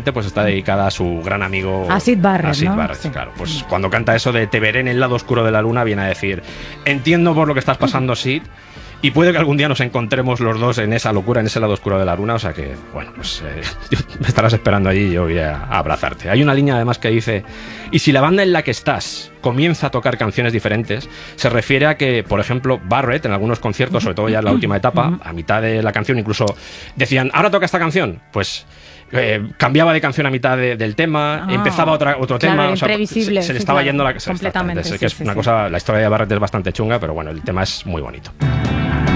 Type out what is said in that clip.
obviamente pues está dedicada a su gran amigo a Syd Barrett, a Syd ¿no? Barrett, Sí. claro. Pues cuando canta eso de te veré en el lado oscuro de la luna, viene a decir, entiendo por lo que estás pasando, Syd, y puede que algún día nos encontremos los dos en esa locura, en ese lado oscuro de la luna, o sea que, bueno, pues me estarás esperando allí y yo voy a abrazarte. Hay una línea además que dice, y si la banda en la que estás comienza a tocar canciones diferentes, se refiere a que, por ejemplo, Barrett en algunos conciertos, sobre todo ya en la última etapa, a mitad de la canción incluso decían, ahora toca esta canción, pues... cambiaba de canción a mitad del tema, empezaba otro tema, o sea, se le estaba yendo la... completamente. Que es una cosa, la historia de Barrett es bastante chunga, pero bueno, el tema es muy bonito.